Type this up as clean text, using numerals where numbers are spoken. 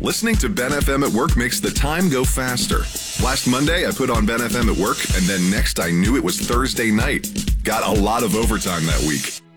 Listening to Ben FM at work makes the time go faster. Last Monday, I put on Ben FM at work, and then next I knew it was Thursday night. Got a lot of overtime that week.